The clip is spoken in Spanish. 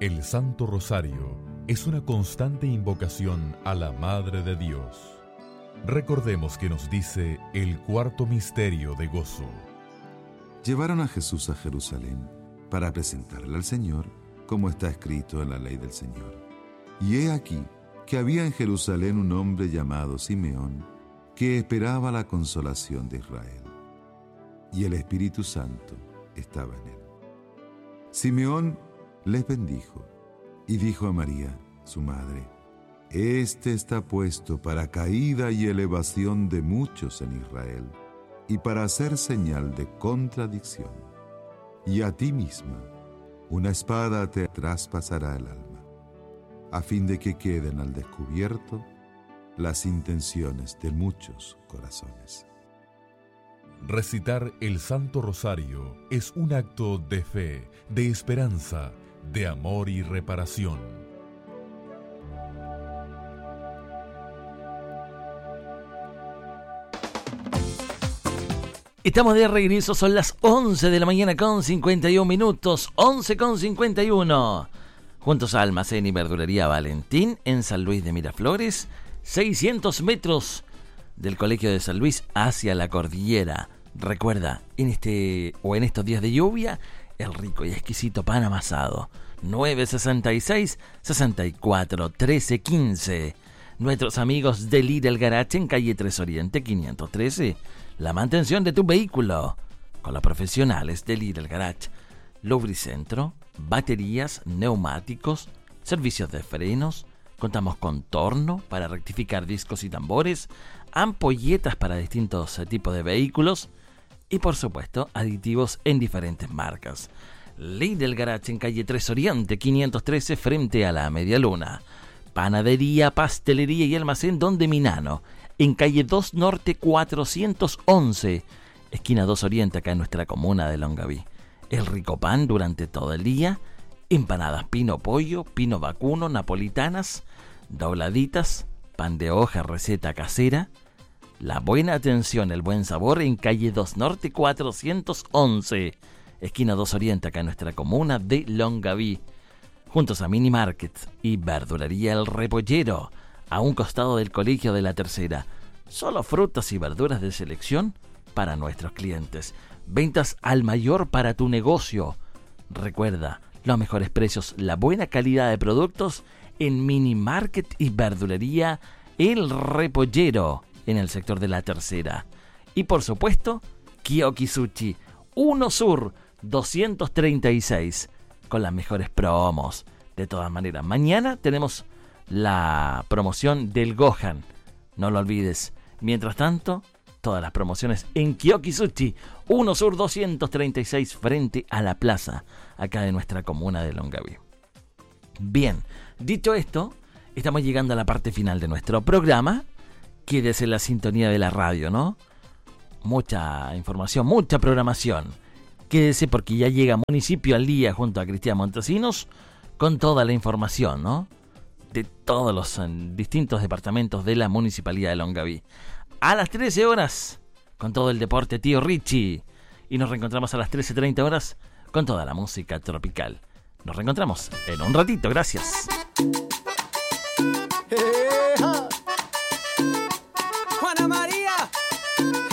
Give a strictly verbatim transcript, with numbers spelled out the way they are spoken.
El Santo Rosario es una constante invocación a la Madre de Dios. Recordemos que nos dice el cuarto misterio de gozo. Llevaron a Jesús a Jerusalén para presentarle al Señor, como está escrito en la ley del Señor. Y he aquí que había en Jerusalén un hombre llamado Simeón, que esperaba la consolación de Israel. Y el Espíritu Santo estaba en él. Simeón les bendijo y dijo a María, su madre: Este está puesto para caída y elevación de muchos en Israel, y para hacer señal de contradicción. Y a ti misma una espada te traspasará el alma, a fin de que queden al descubierto las intenciones de muchos corazones. Recitar el Santo Rosario es un acto de fe, de esperanza, de amor y reparación. Estamos de regreso, son las once de la mañana con cincuenta y un minutos, once con cincuenta y uno. Juntos a Almacén y Verdulería Valentín en San Luis de Miraflores, seiscientos metros del Colegio de San Luis hacia la cordillera. Recuerda, en este o en estos días de lluvia, el rico y exquisito pan amasado. nueve sesenta y seis, sesenta y cuatro, trece quince. Nuestros amigos de Lidl Garage en calle tres Oriente quinientos trece. La mantención de tu vehículo con los profesionales de Lidl Garage. Lubricentro, baterías, neumáticos, servicios de frenos. Contamos con torno para rectificar discos y tambores, ampolletas para distintos tipos de vehículos y, por supuesto, aditivos en diferentes marcas. Lidl Garage en calle tres Oriente quinientos trece frente a la Media Luna. Panadería, pastelería y almacén Don de Minano en calle dos Norte cuatrocientos once, esquina dos Oriente, acá en nuestra comuna de Longaví. El rico pan durante todo el día, empanadas pino pollo, pino vacuno, napolitanas, dobladitas, pan de hoja, receta casera. La buena atención, el buen sabor en calle dos Norte cuatrocientos once, esquina dos Oriente, acá en nuestra comuna de Longaví. Juntos a Mini Market y Verdulería El Repollero, a un costado del Colegio de la Tercera. Solo frutas y verduras de selección para nuestros clientes. Ventas al mayor para tu negocio. Recuerda, los mejores precios, la buena calidad de productos en Mini Market y Verdulería El Repollero, en el sector de la Tercera. Y por supuesto, Kiyoki Sushi, uno Sur doscientos treinta y seis, con las mejores promos. De todas maneras, mañana tenemos la promoción del Gohan, no lo olvides. Mientras tanto, todas las promociones en Kiyoki Sushi, uno Sur doscientos treinta y seis, frente a la plaza, acá de nuestra comuna de Longaví. Bien, dicho esto, estamos llegando a la parte final de nuestro programa. Quédese en la sintonía de la radio, ¿no? Mucha información, mucha programación. Quédese porque ya llega Municipio al Día junto a Cristian Montesinos con toda la información, ¿no? De todos los distintos departamentos de la Municipalidad de Longaví. A las trece horas, con todo el deporte, tío Richie. Y nos reencontramos a las trece treinta horas con toda la música tropical. Nos reencontramos en un ratito, gracias.